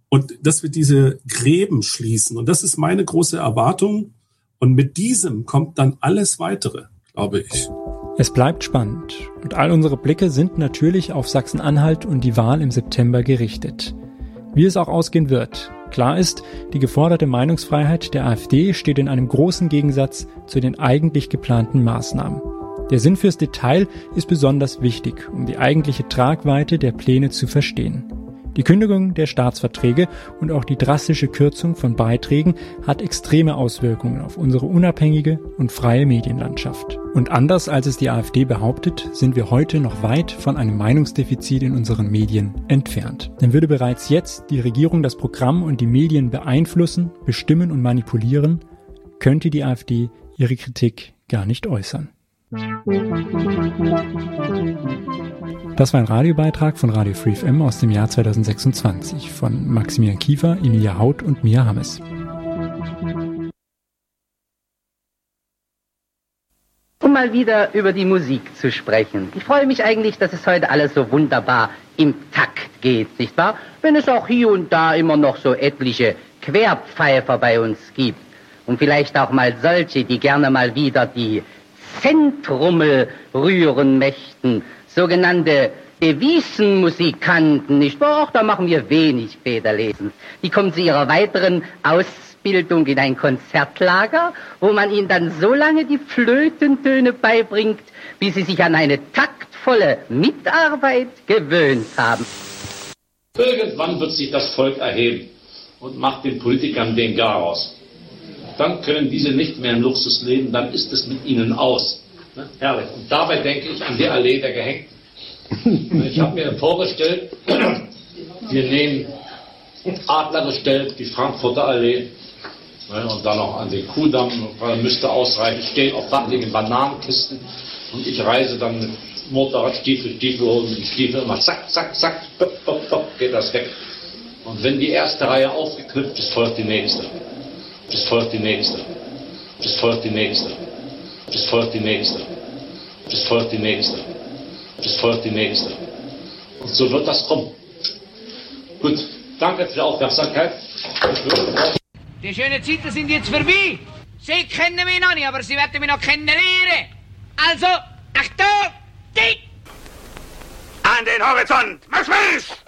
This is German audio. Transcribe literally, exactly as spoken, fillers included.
und dass wir diese Gräben schließen. Und das ist meine große Erwartung. Und mit diesem kommt dann alles Weitere, glaube ich. Es bleibt spannend. Und all unsere Blicke sind natürlich auf Sachsen-Anhalt und die Wahl im September gerichtet. Wie es auch ausgehen wird. Klar ist, die geforderte Meinungsfreiheit der AfD steht in einem großen Gegensatz zu den eigentlich geplanten Maßnahmen. Der Sinn fürs Detail ist besonders wichtig, um die eigentliche Tragweite der Pläne zu verstehen. Die Kündigung der Staatsverträge und auch die drastische Kürzung von Beiträgen hat extreme Auswirkungen auf unsere unabhängige und freie Medienlandschaft. Und anders als es die AfD behauptet, sind wir heute noch weit von einem Meinungsdefizit in unseren Medien entfernt. Denn würde bereits jetzt die Regierung das Programm und die Medien beeinflussen, bestimmen und manipulieren, könnte die AfD ihre Kritik gar nicht äußern. Das war ein Radiobeitrag von Radio Free F M aus dem Jahr zweitausendsechsundzwanzig von Maximilian Kiefer, Emilia Haut und Mia Hammes. Um mal wieder über die Musik zu sprechen. Ich freue mich eigentlich, dass es heute alles so wunderbar im Takt geht, nicht wahr? Wenn es auch hier und da immer noch so etliche Querpfeifer bei uns gibt. Und vielleicht auch mal solche, die gerne mal wieder die Zentrummel rühren möchten, sogenannte Devisenmusikanten, nicht wahr? Auch da machen wir wenig Federlesen. Die kommen zu ihrer weiteren Ausbildung in ein Konzertlager, wo man ihnen dann so lange die Flötentöne beibringt, bis sie sich an eine taktvolle Mitarbeit gewöhnt haben. Irgendwann wird sich das Volk erheben und macht den Politikern den Garaus. Dann können diese nicht mehr im Luxus leben, dann ist es mit ihnen aus. Ne? Herrlich. Und dabei denke ich an die Allee der Gehängten. Ich habe mir vorgestellt, wir nehmen Adler gestellt, die Frankfurter Allee, ne, und dann noch an den Kuhdamm, müsste ausreichen, stehen auf wackeligen Bananenkisten und ich reise dann mit Motorrad, Stiefel, Stiefel, holen die Stiefel, immer zack, zack, zack, pop, pop, pop, geht das weg. Und wenn die erste Reihe aufgeknüpft ist, folgt die nächste. Es folgt die nächste. Es folgt die nächste. Es folgt die nächste. Es folgt die nächste. Es folgt die nächste. Und so wird das kommen. Gut, danke für die Aufmerksamkeit. Die schönen Zeiten sind jetzt vorbei. Sie kennen mich noch nicht, aber Sie werden mich noch kennenlernen. Also, Achtung, dick! An den Horizont, Marsch, Marsch!